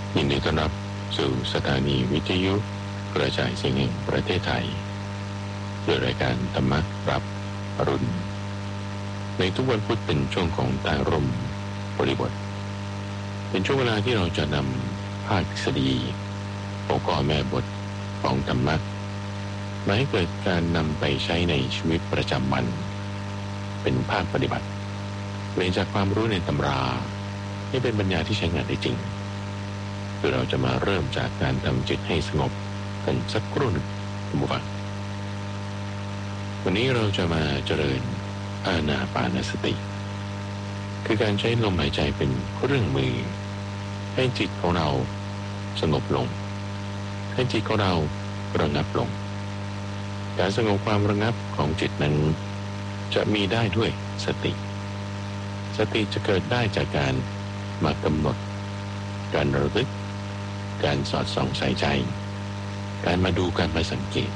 ยินดีต้อนรับสู่สถานีวิทยุกระจายเสียงแห่งประเทศไทยโดยรายการธรรมรับอรุณในทุกวันพุธเป็นช่วงของใต้ร่มบริบทเป็นช่วงเวลาที่เราจะนำภาคทฤษฎีหัวข้อแม่บทของธรรมะมาให้เกิดการนำไปใช้ในชีวิตประจำวันเป็นภาคปฏิบัติเปลี่ยนจากความรู้ในตำราให้เป็นปัญญาที่ใช้งานได้จริงคือเราจะมาเริ่มจากการทำจิตให้สงบกันสักครู่หนึ่งคุณผู้ฟังวันนี้เราจะมาเจริญอานาปานสติคือการใช้ลมหายใจเป็นเครื่องมือให้จิตของเราสงบลงให้จิตของเราระงับลงการสงบความระงับของจิตนั้นจะมีได้ด้วยสติจะเกิดได้จากการมากำหนดการระลึกการสอดส่องใส่ใจการมาดูการมาสังเกต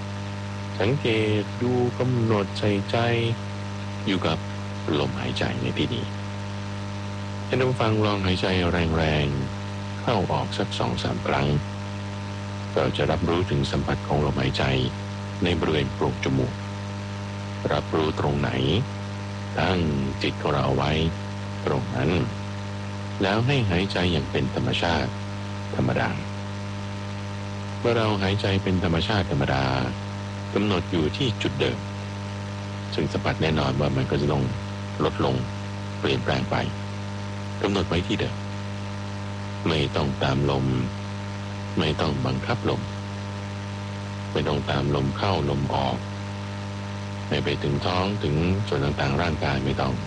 ดูกำหนดใส่ใจอยู่กับลมหายใจในที่นี้ให้ท่านฟังลองหายใจแรงๆเข้าออกสัก 2-3 ครั้งเราจะรับรู้ถึงสัมผัสของลมหายใจในบริเวณโพรงจมูกรับรู้ตรงไหนตั้งจิตของเราเอาไว้ตรงนั้นแล้วให้หายใจอย่างเป็นธรรมชาติธรรมดาเมื่อเราหายใจเป็นธรรมชาติธรรมดากำหนดอยู่ที่จุดเดิมซึ่งสัมผัสแน่นอนว่ามันก็จะต้องลดลงเปลี่ยนแปลงไปกำหนดไว้ที่เดิมไม่ต้องตามลมไม่ต้องบังคับลมไม่ต้องตามลมเข้าลมออกไม่ไปถึงท้องถึงส่วนต่างๆร่างกายไม่ต้อง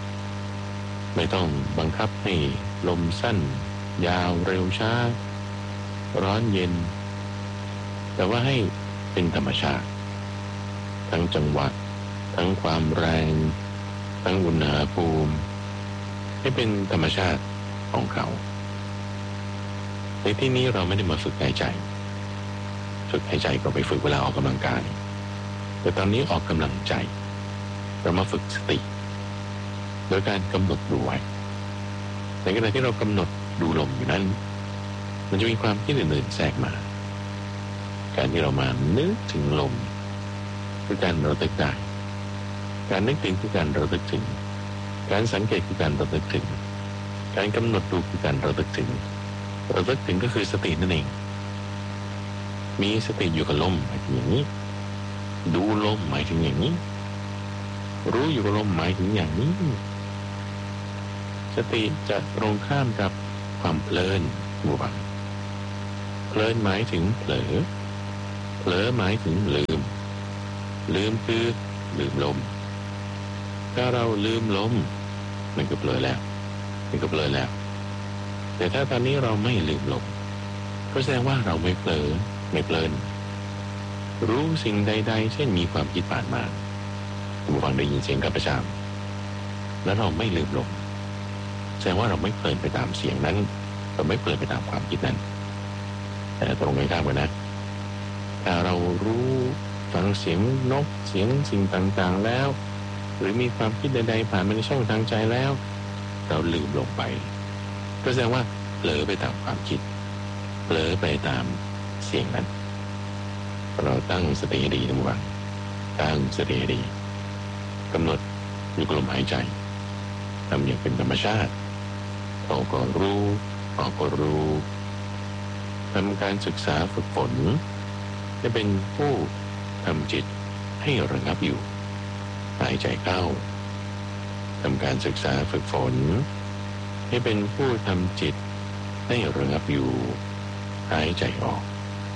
บังคับให้ลมสั้นยาวเร็วช้าร้อนเย็นแต่ว่าให้เป็นธรรมชาติทั้งจังหวะทั้งความแรงทั้งอุณหภูมิให้เป็นธรรมชาติของเขาในที่นี้เราไม่ได้มาฝึกหายใจก็ไปฝึกเวลาออกกำลังกายแต่ตอนนี้ออกกำลังใจเรามาฝึกสติโดยการกำหนดดูไว้ในขณะที่เรากำหนดดูลมอยู่นั้นมันจะมีความคิดอื่นๆแทรกมาการที่เรามานึกถึงลมคือการระลึกได้การนึกถึงคือการระลึกถึงการสังเกตคือการระลึกถึงการกำหนดดูคือการระลึกถึงก็คือสตินั่นเองมีสติอยู่กับลมหมายถึงอย่างนี้ดูลมหมายถึงอย่างนี้รู้อยู่กับลมหมายถึงอย่างนี้สติจะตรงข้ามกับความเพลินบูบังเพลินหมายถึงเผลอหมายถึงลืมคือลืมลมถ้าเราลืมลมมันก็เผลอแล้วแต่ถ้าตอนนี้เราไม่ลืมลมก็แสดงว่าเราไม่เผลอไม่เพลินรู้สิ่งใดๆเช่นมีความคิดผ่านมาผู้ฟังได้ยินเสียงกับประจำแล้วเราไม่ลืมลมแสดงว่าเราไม่เพลินไปตามเสียงนั้นเราไม่เพลินไปตามความคิดนั้นแต่ตรงกันข้ามกันนะถ้าเรารู้ฟังเสียงนกเสียงสิ่งต่างๆแล้วหรือมีความคิดใดๆผ่านมาในช่องทางใจแล้วเราลืมลงไปก็แสดงว่าเผลอไปตามความคิดเผลอไปตามเสียงนั้นเราตั้งสติให้ดีทุกวันตั้งสติให้ดีกำหนดอยู่กับลมหายใจทำอย่างเป็นธรรมชาติเข้าก็รู้ออกก็รู้ทำการศึกษาฝึกฝนจะเป็นผู้ทำจิตให้ระงับอยู่หายใจเข้าทำการศึกษาฝึกฝนให้เป็นผู้ทำจิตให้ระงับอยู่หายใจออก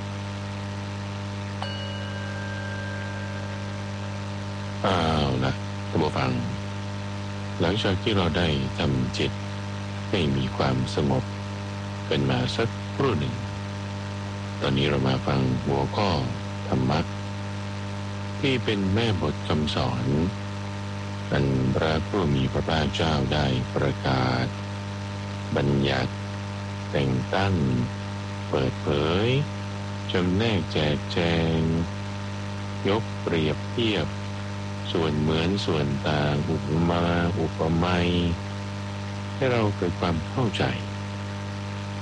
ล่ะท่านผู้ฟังหลังจากที่เราได้ทำจิตให้มีความสงบเป็นมาสักครู่หนึ่งตอนนี้เรามาฟังหัวข้อธรรมะที่เป็นแม่บทคำสอนอันพระผู้มีพระภาคเจ้าได้ประกาศบัญญัติแต่งตั้งเปิดเผยจำแนกแจกแจงยกเปรียบเทียบส่วนเหมือนส่วนต่างอุปมาอุปไมยให้เราเกิดความเข้าใจ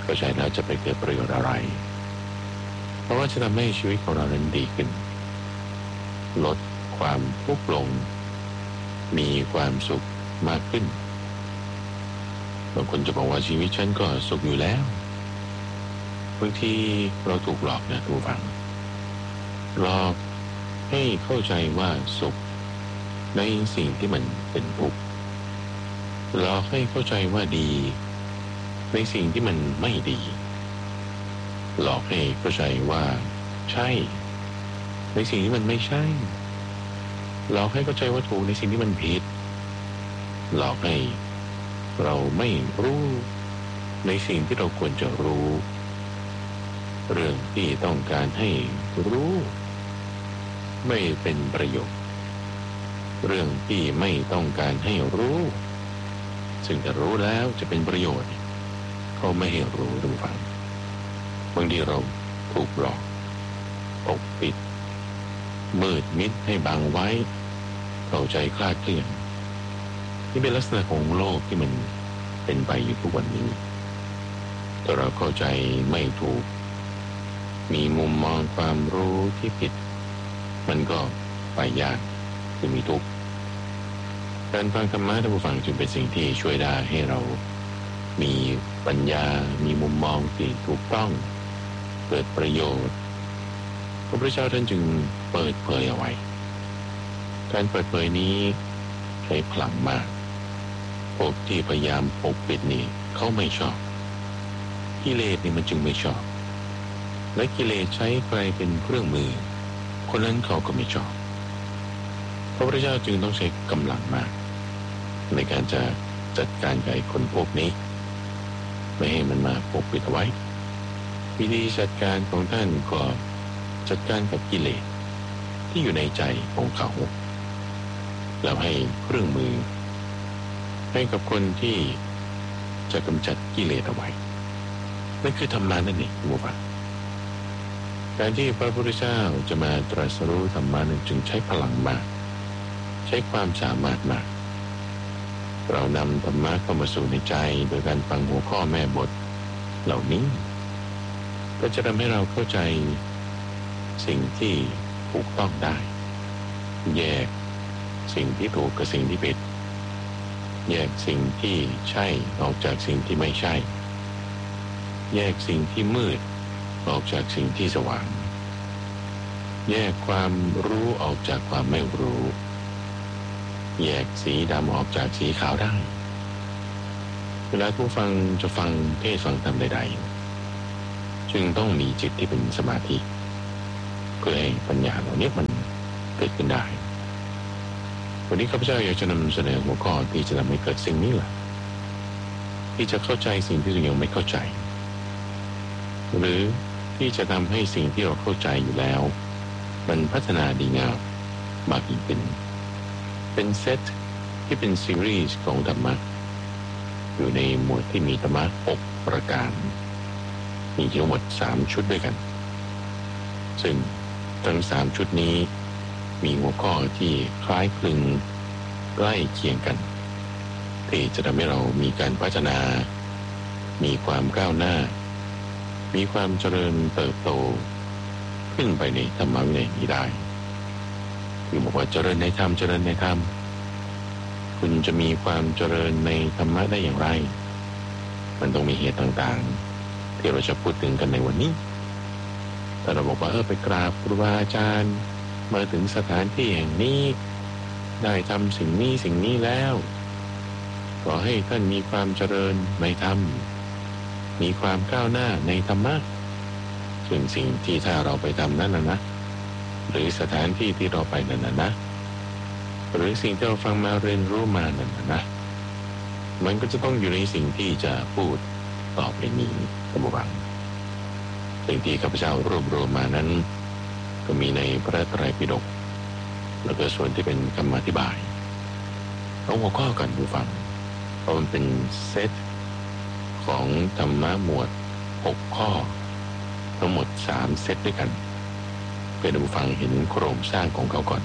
เข้าใจแล้วจะไปเกิดประโยชน์อะไรเพราะว่าจะทำให้ชีวิตของเรานั้นดีขึ้นลดความทุกข์ลงมีความสุขมากขึ้นบางคนจะบอกว่าชีวิตฉันก็สุขอยู่แล้วบางทีเราถูกหลอกนะทุกฝังหลอกให้เข้าใจว่าสุขในสิ่งที่มันเป็นทุกข์หลอกให้เข้าใจว่าดีในสิ่งที่มันไม่ดีหลอกให้เข้าใจว่าใช่ในสิ่งที่มันไม่ใช่หลอกให้เข้าใจว่าถูกในสิ่งที่มันผิดหลอกให้เราไม่รู้ในสิ่งที่เราควรจะรู้เรื่องที่ต้องการให้รู้ไม่เป็นประโยชน์เรื่องที่ไม่ต้องการให้รู้ซึ่งถ้ารู้แล้วจะเป็นประโยชน์ก็ไม่ให้รู้ทุกฝังบางทีเราถูกหลอกปกปิดมืดมิดให้บังไว้เข้าใจคลาดเคลื่อนนี่เป็นลักษณะของโลกที่มันเป็นไปอยู่ทุกวันนี้ถ้าเราเข้าใจไม่ถูกมีมุมมองความรู้ที่ผิดมันก็ไปยากคือมีทุกข์การฟังธรรมะท่านผู้ฟังจึงเป็นสิ่งที่ช่วยได้ให้เรามีปัญญามีมุมมองที่ถูกต้องเกิดประโยชน์พระพุทธเจ้าท่านจึงเปิดเผยเอาไว้การเปิดเผยนี้ใช้พลังมากพวกที่พยายามปกปิดนี่เขาไม่ชอบกิเลสนี่มันจึงไม่ชอบและกิเลสใช้ใครเป็นเครื่องมือคนนั้นเขาก็ไม่ชอบพระพุทธเจ้าจึงต้องใช้กำลังมากในการจะจัดการกับคนพวกนี้ไม่ให้มันมาปกปิดเอาไว้วิธีจัดการของท่านก็จัดการกับกิเลสที่อยู่ในใจของเขาแล้วให้เครื่องมือให้กับคนที่จะกำจัดกิเลสเอาไว้นั่นคือธรรมะนั่นเองทุกท่านการที่พระพุทธเจ้าจะมาตรัสรู้ธรรมะนั้นจึงใช้พลังมากใช้ความสามารถมากเรานำธรรมะเข้ามาสู่ในใจโดยการฟังหัวข้อแม่บทเหล่านี้ก็จะทำให้เราเข้าใจสิ่งที่ถูกต้องได้แยกสิ่งที่ถูกกับสิ่งที่ผิดแยกสิ่งที่ใช่ออกจากสิ่งที่ไม่ใช่แยกสิ่งที่มืดออกจากสิ่งที่สว่างแยกความรู้ออกจากความไม่รู้แยกสีดำออกจากสีขาวได้เวลาผู้ฟังจะฟังเทศน์ฟังธรรมใดๆจึงต้องมีจิตที่เป็นสมาธิเพื่อให้ปัญญาเหล่านี้มันเกิดขึ้นได้วันนี้ข้าพเจ้าอยากจะนำเสนอหัวข้อที่จะทำให้เกิดสิ่งนี้แหละที่จะเข้าใจสิ่งที่เรายังไม่เข้าใจหรือที่จะทำให้สิ่งที่เราเข้าใจอยู่แล้วมันพัฒนาดีงามมากยิ่งขึ้นเป็นเซตที่เป็นซีรีส์ของธรรมะอยู่ในหมวดที่มีธรรมะ6ประการมีทั้งหมด3ชุดด้วยกันซึ่งทั้ง3ชุดนี้มีหัวข้อที่คล้ายคลึงใกล้เคียงกันที่จะทำให้เรามีการพัฒนามีความก้าวหน้ามีความเจริญเติบโตขึ้นไปในธรรมะวินัยนี้ได้คือบอกว่าเจริญในธรรมเจริญในธรรมคุณจะมีความเจริญในธรรมะได้อย่างไรมันต้องมีเหตุต่างๆที่เราจะพูดถึงกันในวันนี้แต่เราบอกว่าไปกราบครูบาอาจารย์มาถึงสถานที่แห่งนี้ได้ทำสิ่งนี้สิ่งนี้แล้วขอให้ท่านมีความเจริญในธรรมมีความก้าวหน้าในธรรมะซึ่งสิ่งที่ถ้าเราไปทำนั้นนะหรือสถานที่ที่เราไปนั้นนะหรือสิ่งที่เราฟังมาเรียนรู้มานั้นนะมันก็จะต้องอยู่ในสิ่งที่จะพูดต่อไปนี้ท่านผู้ฟังสิ่งที่ข้าพเจ้ารวบรวมมานั้นก็มีในพระไตรปิฎกแล้วก็ส่วนที่เป็นคำอธิบายเอาหัวข้อกันผู้ฟังเพราะมันเป็นเซตของธรรมะหมวด6ข้อทั้งหมด3เซตด้วยกันเพื่อผู้ฟังเห็นโครงสร้างของเขาก่อน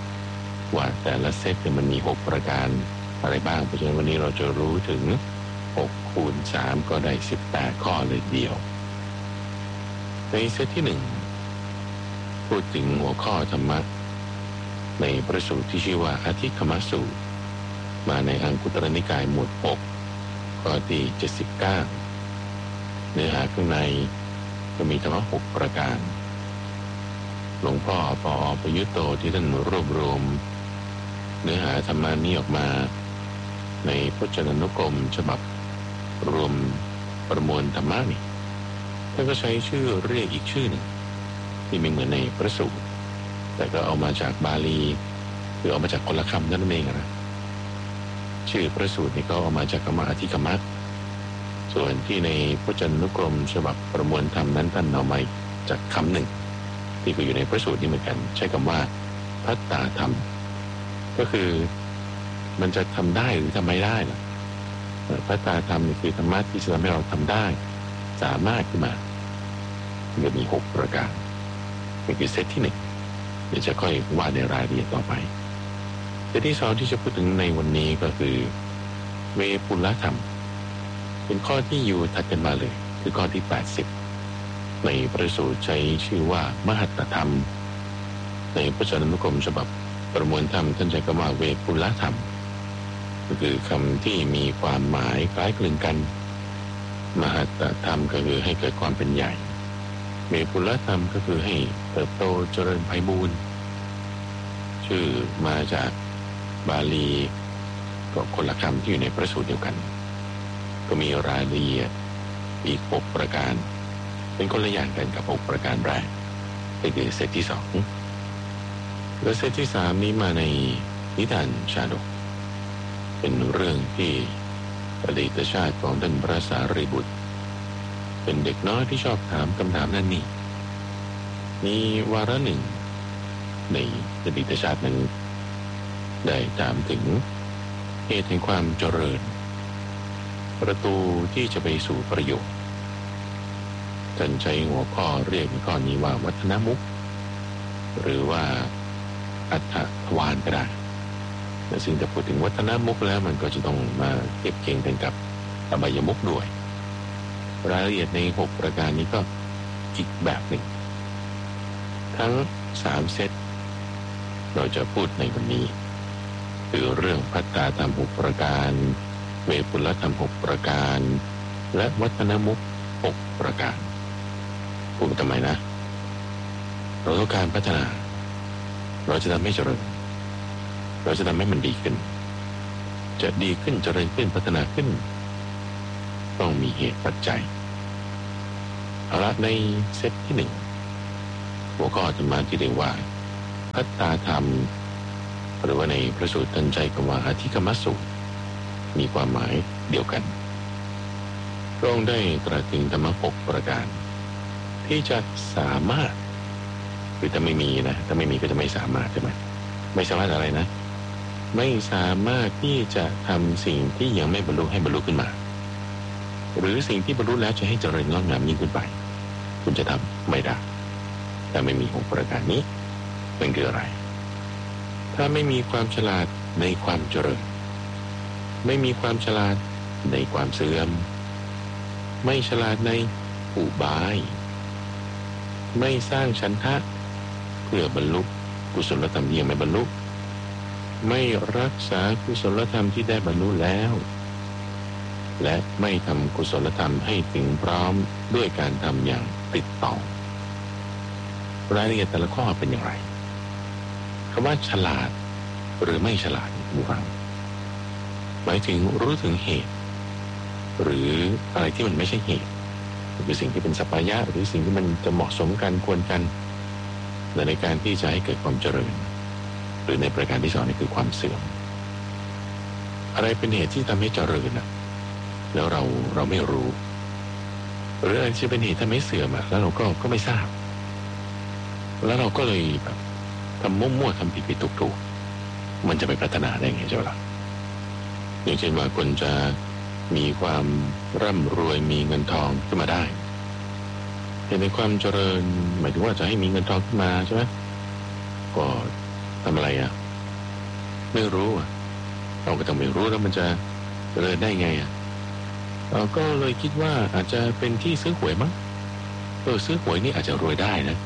ว่าแต่ละเซตมันมี6ประการอะไรบ้างเพราะฉะนั้นวันนี้เราจะรู้ถึง 6 คูณ 3ก็ได้18ข้อเลยเดียวในเซตที่1พูดถึงหัวข้อธรรมะในพระสูตรที่ชื่อว่าอธิคมสูตรมาในอังคุตรนิกายหมวด6ข้อที่79เนื้อหาข้างในก็มีธรรมะ6ประการหลวงพ่อปอประยุตโตที่ท่านรวบรวมเนื้อหาธรรมานี้ออกมาในพจนานุกรมฉบับรวมประมวลธรรมะนี่ท่านก็ใช้ชื่อเรียกอีกชื่อหนึ่งที่ไม่เหมือนในพระสูตรแต่ก็เอามาจากบาลีคือเอามาจากคนละคำนั่นเองนะชื่อพระสูตรนี่ก็เอามาจากคำว่าอธิกมะส่วนที่ในพจนานุกรมฉบับประมวลธรรมนั้นท่านเอามาจากคำหนึ่งที่ก็อยู่ในพระสูตรนี้เหมือนกันใช้คำว่าพัตตาธรรมก็คือมันจะทำได้หรือทำไม่ได้ล่ะพัตตาธรรมนี่คือธรรมะที่จะทำให้เราทำได้สามารถขึ้นมาจะมี6ประการนี่คือเซตที่1เดี๋ยวจะค่อยว่าในรายละเอียดต่อไปเซตที่2ที่จะพูดถึงในวันนี้ก็คือเวปุลธรรมเป็นข้อที่อยู่ถัดกันมาเลยคือข้อที่80ในพระสูตรใช้ชื่อว่ามหัตตธรรมในพจนานุกรมฉบับประมวลธรรมท่านใช้คำว่าเวปุลธรรมก็คือคำที่มีความหมายคล้ายคลึงกันมหัตตธรรมก็คือให้เกิดความเป็นใหญ่เวปุลธรรมก็คือให้เติบโตเจริญไพบูลย์ชื่อมาจากบาลีก็คนละคำที่อยู่ในพระสูตรเดียวกันก็มีรายละเอียดอีก6ประการเป็นคนละอย่างกันกับ6ประการแรกนี่คือเซตที่2และเซตที่3นี้มาในนิทานชาดกเป็นเรื่องที่อดีตชาติของท่านพระสารีบุตรเป็นเด็กน้อยที่ชอบถามคำถามนั่นนี่มีวาระหนึ่งในอดีตชาตินั้นได้ถามถึงเหตุแห่งความเจริญประตูที่จะไปสู่ประโยชน์ท่านใช้หัวข้อเรียกข้อนี้ว่าวัฒนมุขหรือว่าอัฏฐทวารก็ได้แต่ซึ่งจะพูดถึงวัฒนมุขแล้วมันก็จะต้องมาเทียบเคียงกันกับอบายมุขด้วยรายละเอียดใน6ประการนี้ก็อีกแบบหนึ่งทั้ง3เซตเราจะพูดในวันนี้คือเรื่องพัตตาธรรม6ประการเวปุลธรรม6ประการและวัฒนมุข6ประการพูดทำไมนะเราต้องการพัฒนาเราจะทำให้เจริญเราจะทำให้มันดีขึ้นจะดีขึ้นเจริญขึ้นพัฒนาขึ้นต้องมีเหตุปัจจัยเอาละในเซตที่1หัวข้อธรรมะที่เรียกว่าพัตตาธรรมหรือว่าในพระสูตรท่านใช้คำว่าอธิกมสูตรมีความหมายเดียวกันพระองค์ได้ตรัสถึงธรรมะ6ประการที่จะสามารถคือถ้าไม่มีนะถ้าไม่มีก็จะไม่สามารถใช่ไหมไม่สามารถอะไรนะไม่สามารถที่จะทำสิ่งที่ยังไม่บรรลุให้บรรลุขึ้นมาหรือสิ่งที่บรรลุแล้วจะให้เจริญงอกงามยิ่งขึ้นไปคุณจะทำไม่ได้ถ้าไม่มี6ประการนี้มันคืออะไรถ้าไม่มีความฉลาดในความเจริญไม่มีความฉลาดในความเสื่อมไม่ฉลาดในอุบายไม่สร้างฉันทะเพื่อบรรลุกุศลธรรมที่ยังไม่บรรลุไม่รักษากุศลธรรมที่ได้บรรลุแล้วและไม่ทำกุศลธรรมให้ถึงพร้อมด้วยการทำอย่างติดต่อรายละเอียดแต่ละข้อเป็นอย่างไรคำว่าฉลาดหรือไม่ฉลาดผู้ฟังหมายถึงรู้ถึงเหตุหรืออะไรที่มันไม่ใช่เหตุหรือสิ่งที่เป็นสัพพายะหรือสิ่งที่มันจะเหมาะสมกันควรกันในการที่จะให้เกิดความเจริญหรือในประการที่2นี่คือความเสื่อมอะไรเป็นเหตุที่ทำให้เจริญนะแล้วเราไม่รู้หรืออะไรที่เป็นเหตุทำให้เสื่อมแล้วเราก็ไม่ทราบแล้วเราก็เลยแบบทำมั่วๆทำผิดๆถูกๆมันจะไปพัฒนาได้ไงเจ้าล่ะอย่างเช่นว่าคนจะมีความร่ำรวยมีเงินทองขึ้นมาได้เห็นในความเจริญหมายถึงว่าจะให้มีเงินทองขึ้นมาใช่ไหมก็ทำอะไรไม่รู้เราก็ต้องไม่รู้แล้วมันจะเจริญได้ไงก็เลยคิดว่าอาจจะเป็นที่ซื้อหวยมั้งซื้อหวยนี่อาจจะรวยได้นะ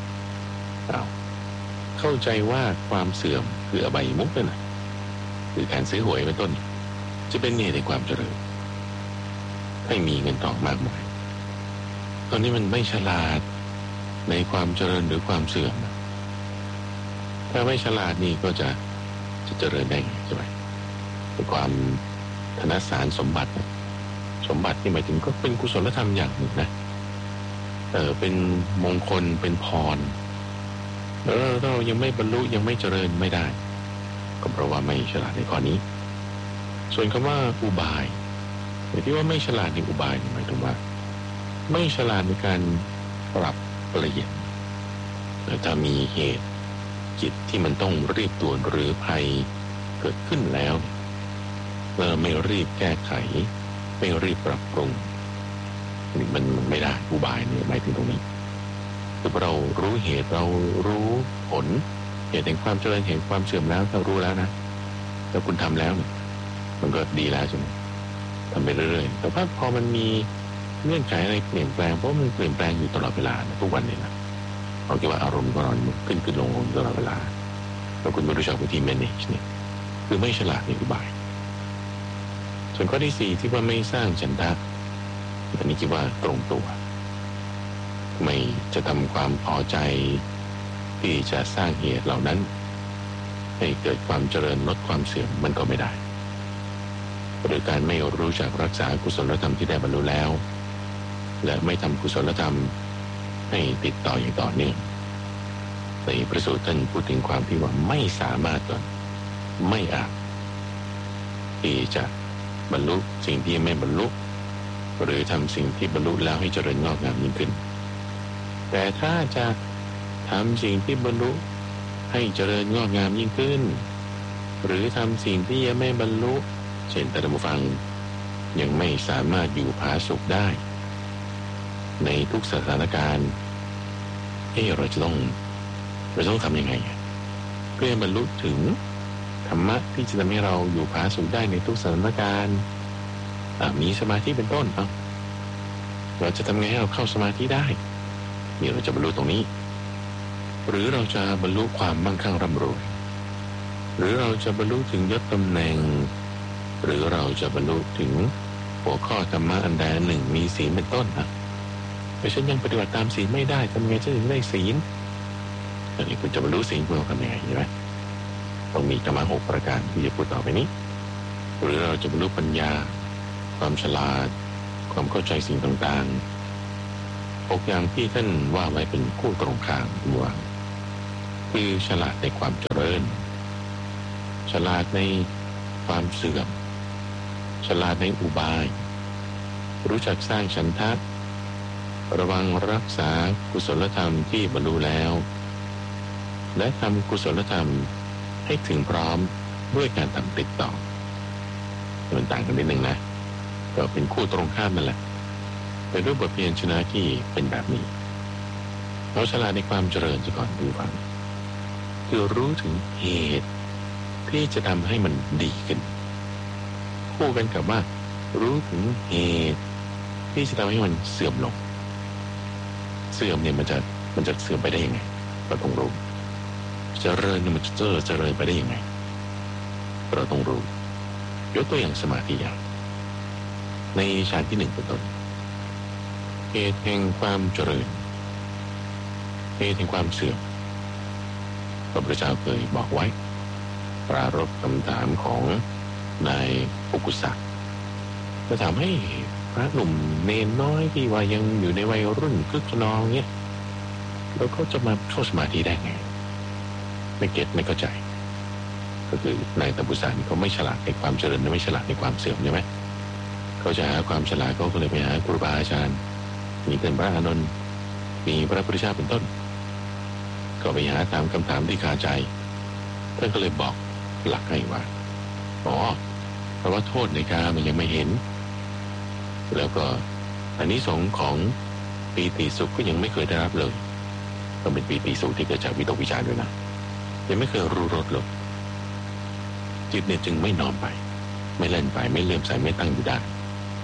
เข้าใจว่าความเสื่อมคืออบายมุขนั่นแหละคือการซื้อหวยเป็นต้นจะเป็นเหตุแห่งความเจริญให้มีเงินทองมากมายตอนนี้มันไม่ฉลาดในความเจริญหรือความเสื่อมถ้าไม่ฉลาดนี่ก็จะเจริญได้ใช่ไหมเป็นความธนสารสมบัติที่หมายถึงก็เป็นกุศลธรรมอย่างหนึ่งนะเป็นมงคลเป็นพรแล้วเรายังไม่บรรลุยังไม่เจริญไม่ได้ก็เพราะว่าไม่ฉลาดในข้อนี้ส่วนคำว่าอุบายที่ว่าไม่ฉลาดในอุบายหมายถึงว่าไม่ฉลาดในการปรับเปลี่ยนถ้ามีเหตุจิตที่มันต้องรีบด่วนหรือภัยเกิดขึ้นแล้วเราไม่รีบแก้ไขไม่รีบปรับปรุงมันไม่ได้อุบายเนี่ยหมายถึงตรงนี้คือเรารู้เหตุเรารู้ผลเหตุแห่งความเจริญแห่งความเสื่อมแล้วเรารู้แล้วนะถ้าคุณทำแล้วมันก็ดีแล้วใช่ไหมทำไปเรื่อยๆแต่พอมันมีเงื่อนไขอะไรเปลี่ยนแปลงเพราะมันเปลี่ยนแปลงอยู่ตลอดเวลาทุกวันเลยนะเราคิดว่าอารมณ์ของเราขึ้นลงตลอดเวลาแล้วคุณไม่รู้จักวิธี manage เนี่ยคือไม่ฉลาดในอุบายส่วนข้อที่4ที่ว่าไม่สร้างฉันทะอันนี้คิดว่าตรงตัวไม่จะทำความพอใจที่จะสร้างเหตุเหล่านั้นให้เกิดความเจริญลดความเสื่อมมันก็ไม่ได้หรือการไม่รู้จักรักษากุศลธรรมที่ได้บรรลุแล้วและไม่ทำกุศลธรรมให้ติดต่ออย่างต่อเนื่องในพระสูตรท่านพูดถึงความที่ว่าไม่สามารถก่อนไม่อาจที่จะบรรลุสิ่งที่ไม่บรรลุหรือทำสิ่งที่บรรลุแล้วให้เจริญงอกงามยิ่งขึ้นแต่ถ้าจะทำสิ่งที่บรรลุให้เจริญงอกงามยิ่งขึ้นหรือทำสิ่งที่ยังไม่บรรลุเช่นท่านผู้ฟังยังไม่สามารถอยู่ผาสุกได้ในทุกสถานการณ์เราจะต้องทำยังไงเพื่อบรรลุถึงธรรมะที่จะทำให้เราอยู่ผาสุกได้ในทุกสถานการณ์มีสมาธิเป็นต้นเราจะทำไงให้เราเข้าสมาธิได้เราจะบรรลุตรงนี้หรือเราจะบรรลุความมั่งคั่งร่ำรวยหรือเราจะบรรลุถึงยศตำแหน่งหรือเราจะบรรลุถึงหัวข้อธรรมะอันใดหนึ่งมีศีลเป็นต้นแต่ฉันยังปฏิบัติตามศีลไม่ได้ทำไงจะถึงได้ศีลอันนี้คุณจะบรรลุศีลคุณทำยังไงใช่ไหมต้องมีธรรมะ6ประการที่จะพูดต่อไปนี้หรือเราจะบรรลุปัญญาความฉลาดความเข้าใจสิ่งต่างๆ6อย่างที่ท่านว่าไว้เป็นคู่ตรงข้ามว่าคือฉลาดในความเจริญฉลาดในความเสื่อมฉลาดในอุบายรู้จักสร้างฉันทะระวังรักษากุศลธรรมที่บรรลุแล้วและทำกุศลธรรมให้ถึงพร้อมด้วยการทำติดต่อมันต่างกันนิดนึงนะก็เป็นคู่ตรงข้ามนั่นแหละเป็นรูปบทเพียรชนะที่เป็นแบบนี้เราฉลาดในความเจริญซะก่อนดูฟังคือรู้ถึงเหตุที่จะทำให้มันดีขึ้นคู่กันกับว่ารู้ถึงเหตุที่จะทำให้มันเสื่อมลงเสื่อมเนี่ยมันจะเสื่อมไปได้ยังไงเราต้องรู้เจริญเนี่ยมันจะเจริญไปได้ยังไงเราต้องรู้ยกตัวอย่างสมาธิอย่างในฌานที่1เป็นต้นเหตุแห่งความเจริญเหตุแห่งความเสื่อมพระพุทธเจ้าเคยบอกไว้ปรารภคำถามของนายอุกุสะจะถามให้พระหนุ่มเนนน้อยที่ว่ายังอยู่ในวัยรุ่นคึกขนองเนี่ยแล้วเขาจะมาเข้าสมาธิได้ไงไม่เก็ตไม่เข้าใจก็คือนายตบุษานี่เขาไม่ฉลาดในความเจริญไม่ฉลาดในความเสื่อมใช่ไหมเขาจะหาความฉลาดเขาก็เลยไปหาครูบาอาจารย์มีท่านพระอานนท์มีพระพุทธเจ้าเป็นต้นก็ไปหาตามคำถามที่คาใจท่านก็เลยบอกหลักให้ว่าเพราะว่าโทษในกามมันยังไม่เห็นแล้วก็อานิสงส์ของปีติสุขก็ยังไม่เคยได้รับเลยต้องเป็นปีติสุขที่เกิดจากวิตกวิจารด้วยนะยังไม่เคยรู้รสเลยจิตเนี่ยจึงไม่น้อมไปไม่เล่นไปไม่เลื่อมใสไม่ตั้งอยู่ได้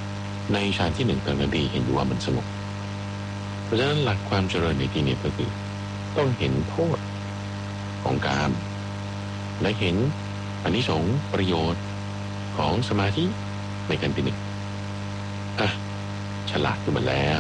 ในฌานที่หนึ่งตอนนั้นดีเห็นอยู่ว่ามันสงบเพราะฉะนั้นหลักความเจริญในที่นี้ก็คือต้องเห็นโทษของกามและเห็นอานิสงส์ประโยชน์ของสมาธิในการเป็นหนึ่งฉลาดขึ้นมาแล้ว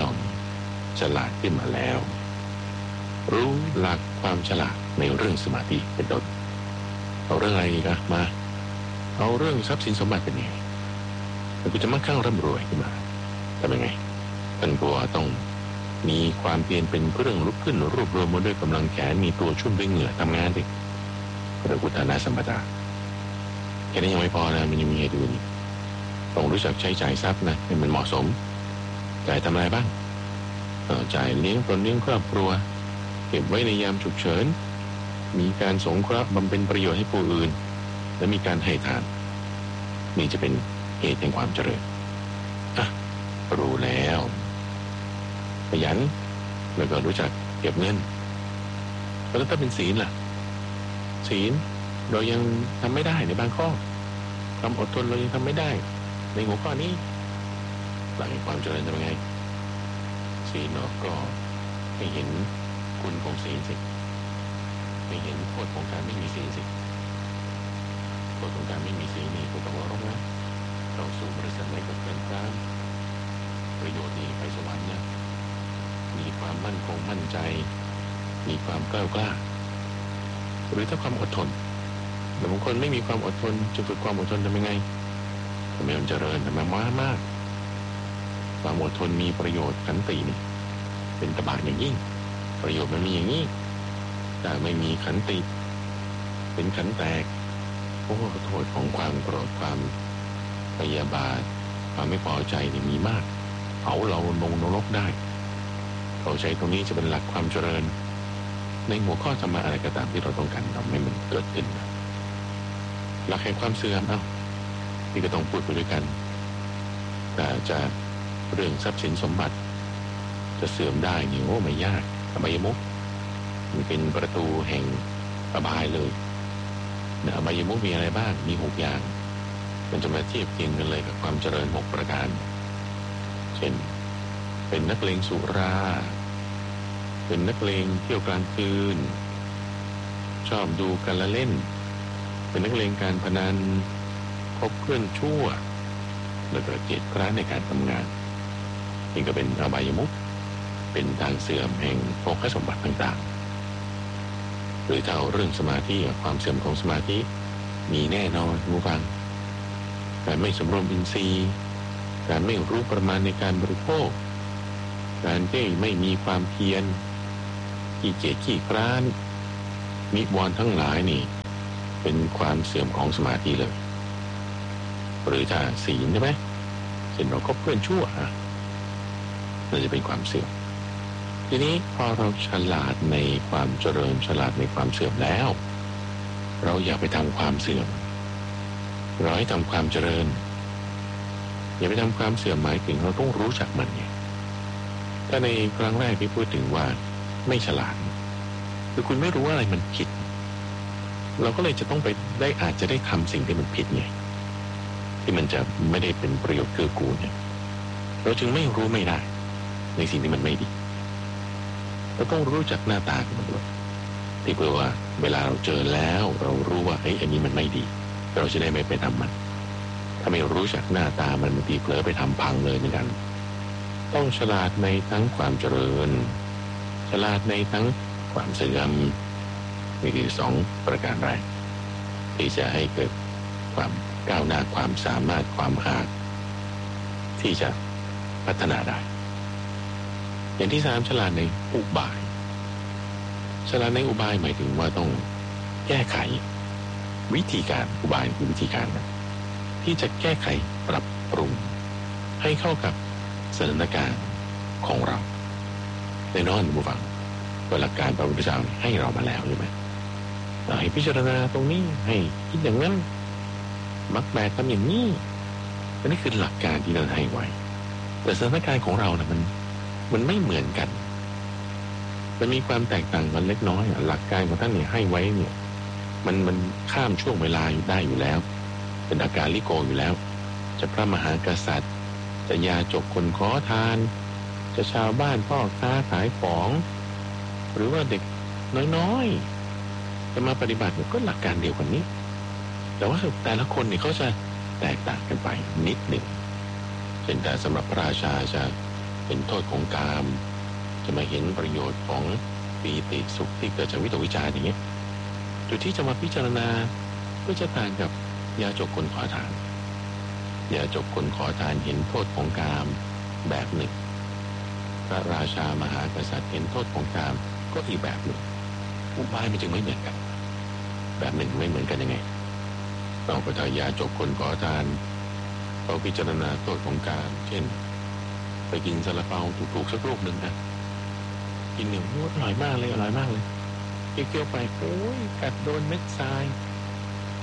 รู้หลักความฉลาดในเรื่องสมาธิเป็นต้นเอาเรื่องอะไรกันมาเอาเรื่องทรัพย์สินสมบัติเป็นไงมันก็จะมั่งคั่งร่ำรวยขึ้นมาทำยังไงท่านก็ต้องมีความเพียรเป็นเครื่องลุกขึ้นรวบรวมมาด้วยกำลังแขนมีตัวชุ่มด้วยเหงื่อทำงานดิพระอุทานาสัมปทาแค่นี้ยังไม่พอนะมันยังมีให้ดูนี่ต้องรู้จักใช้จ่ายทรัพย์นะให้มันเหมาะสมจ่ายทำอะไรบ้างจ่ายเลี้ยงตนเลี้ยงครอบครัวเก็บไว้ในยามฉุกเฉินมีการสงเคราะห์บำเพ็ญประโยชน์ให้ผู้อื่นและมีการให้ทานนี่จะเป็นเหตุแห่งความเจริญรู้แล้วขยันแล้วก็รู้จักเก็บเงินแล้วถ้าเป็นศีลล่ะศีลเรายังทำไม่ได้ในบางข้อความอดทนเรายังทำไม่ได้ในหัวข้อนี้หลักแห่งความเจริญจะเป็นไงศีลเราก็ให้เห็นคุณของศีลสิให้เห็นโทษของการไม่มีศีลสิโทษของการไม่มีศีลนี่ก็ต้องระวังนะเราสู่บริษัทไหนก็เกินกลางประโยชน์นี้ไปสวรรค์นะมีความมั่นคงมั่นใจมีความกล้าหรือถ้าความอดทนแต่บางคนไม่มีความอดทนจะฝึกความอดทนทำยังไงทำไมมันเจริญทำไมมากความอดทนมีประโยชน์ขันตินี่เป็นตบะอย่างยิ่งประโยชน์มันมีอย่างนี้แต่ไม่มีขันติเป็นขันแตกโอ้โทษของความโกรธความพยาบาทความไม่พอใจนี่มีมากเผาเราลงนรกได้เราใช้ตรงนี้จะเป็นหลักความเจริญในหัวข้อธรรมะอะไรก็ตามที่เราต้องการเราไม่มันเกิดขึ้นหลักแห่งความเสื่อมที่ก็ต้องพูดไปด้วยกันแต่จะเรื่องทรัพย์สินสมบัติจะเสื่อมได้นี่โอ้ไม่ยากอบายมุขมันเป็นประตูแห่งอบายเลยอบายมุขมีอะไรบ้างมี6อย่างมันจะมาเทียบเคียงกันเลยกับความเจริญ6ประการเช่นเป็นนักเลงสุราเป็นนักเลงเที่ยวกลางคืนชอบดูการละเล่นเป็นนักเลงการพนันคบเพื่อนชั่วแล้วก็เกียจคร้านในการทำงานนี่ก็เป็นอบายมุขเป็นทางเสื่อมแห่งโภคสมบัติต่างๆหรือถ้าเอาเรื่องสมาธิความเสื่อมของสมาธิมีแน่นอนผู้ฟังการไม่สำรวมอินทรีย์การไม่รู้ประมาณในการบริโภคการที่ไม่มีความเพียรขี้เกียจขี้คร้านมิวรทั้งหลายนี่เป็นความเสื่อมของสมาธิเลยหรือถ้าศีลใช่ไหมเช่นเราก็เพื่อนชั่วเราจะเป็นความเสื่อมทีนี้พอเราฉลาดในความเจริญฉลาดในความเสื่อมแล้วเราอย่าไปทำความเสื่อมเราให้ทำความเจริญอย่าไปทำความเสื่อมหมายถึงเราต้องรู้จักมันไงถ้าในครั้งแรกที่พูดถึงว่าไม่ฉลาดคือคุณไม่รู้ว่าอะไรมันผิดเราก็เลยจะต้องไปได้อาจจะได้ทำสิ่งที่มันผิดไงที่มันจะไม่ได้เป็นประโยชน์เกื้อกูลเนี่ยเราจึงไม่รู้ไม่ได้ในสิ่งที่มันไม่ดีเราต้องรู้จักหน้าตาของมันด้วยที่เพื่อว่าเวลาเราเจอแล้วเรารู้ว่าอันนี้มันไม่ดีเราจะได้ไม่ไปทำมันถ้าไม่รู้จักหน้าตามันบางทีเผลอไปทำพังเลยเหมือนกันต้องฉลาดในทั้งความเจริญฉลาดในทั้งความเสื่อมนี่คือ2ประการแรกที่จะให้เกิดความก้าวหน้าความสามารถความอาจที่จะพัฒนาได้อย่างที่3ฉลาดในอุบายฉลาดในอุบายหมายถึงว่าต้องแก้ไขวิธีการอุบายคือวิธีการที่จะแก้ไขปรับปรุงให้เข้ากับสถานการณ์ของเราแน่นอนผู้ฟังหลักการพระพุทธเจ้าให้เรามาแล้วใช่ไหมให้พิจารณาตรงนี้ให้คิดอย่างนั้นมักแปลทำอย่างนี้อันนี้คือหลักการที่เราให้ไว้แต่สถานการณ์ของเรานะมันไม่เหมือนกันมันมีความแตกต่างกันเล็กน้อยหลักการของท่านเนี่ยให้ไว้เนี่ยมันข้ามช่วงเวลาได้อยู่แล้วเป็นอาการลิโกอยู่แล้วจะพระมหากษัตริย์จะยาจกคนขอทานจะชาวบ้านพ่อค้าขายของหรือว่าเด็กน้อยๆจะมาปฏิบัติก็หลักการเดียวกันนี้แต่ว่าแต่ละคนเนี่ยเขาจะแตกต่างกันไปนิดหนึ่งเช่นแต่สำหรับพระราชาจะเห็นโทษของกามจะมาเห็นประโยชน์ของปีติสุขที่เกิดจากวิตกวิจารอย่างเงี้ยจุดที่จะมาพิจารณาก็จะต่างกับยาจกคนขอทานยาจกคนขอทานเห็นโทษของกามแบบหนึ่งพระราชามหากษัตริย์เห็นโทษของกามก็อีกแบบหนึ่งอุบายมันจึงไม่เหมือนกันแบบหนึ่งไม่เหมือนกันยังไงเราไปทายาจกคนขอทานเราพิจารณาโทษของกามเช่นไปกินซาลาเปาถูกๆสักลูกหนึ่งนะกินหนึ่งอร่อยมากเลยอร่อยมากเลยเคี้ยวไปโอ้ยกัดโดนเม็ดทราย